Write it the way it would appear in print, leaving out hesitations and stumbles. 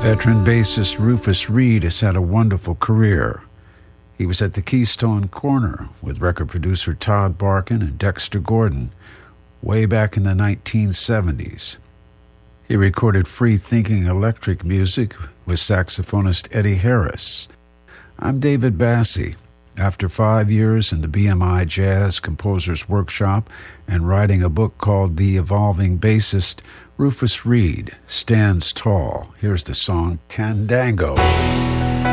Veteran bassist Rufus Reid has had a wonderful career. He was at the Keystone Corner with record producer Todd Barkin and Dexter Gordon way back in the 1970s. He recorded free-thinking electric music with saxophonist Eddie Harris. I'm David Bassie. After 5 years in the BMI Jazz Composers Workshop and writing a book called The Evolving Bassist, Rufus Reid stands tall. Here's the song Candango.